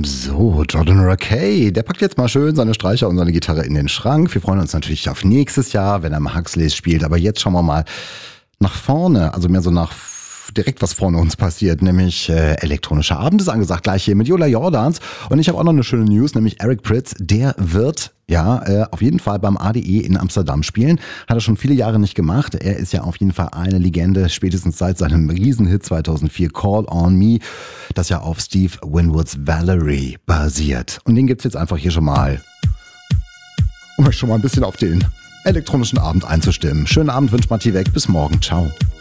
So, Jordan Rakey, der packt jetzt mal schön seine Streicher und seine Gitarre in den Schrank. Wir freuen uns natürlich auf nächstes Jahr, wenn er mal Huxleys spielt. Aber jetzt schauen wir mal nach vorne, also mehr so nach direkt was vorne uns passiert, nämlich elektronischer Abend ist angesagt, gleich hier mit Yola Jordans. Und ich habe auch noch eine schöne News, nämlich Eric Prydz, der wird auf jeden Fall beim ADE in Amsterdam spielen. Hat er schon viele Jahre nicht gemacht. Er ist ja auf jeden Fall eine Legende, spätestens seit seinem Riesenhit 2004 Call on Me, das ja auf Steve Winwoods Valerie basiert. Und den gibt's jetzt einfach hier schon mal, um euch schon mal ein bisschen auf den elektronischen Abend einzustimmen. Schönen Abend wünscht Matti weg. Bis morgen. Ciao.